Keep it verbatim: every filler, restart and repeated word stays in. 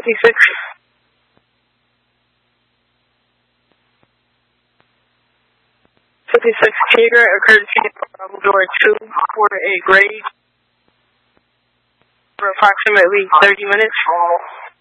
fifty-six. fifty-six, can you grant a courtesy Bravo door two for a grade for approximately thirty minutes?